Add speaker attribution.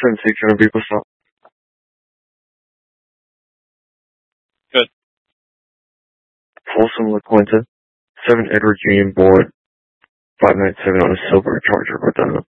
Speaker 1: 10-6 on a vehicle stop.
Speaker 2: Good.
Speaker 1: Folsom La Quinta, 7 Edward Union Board, 597 on a silver Charger Cardano.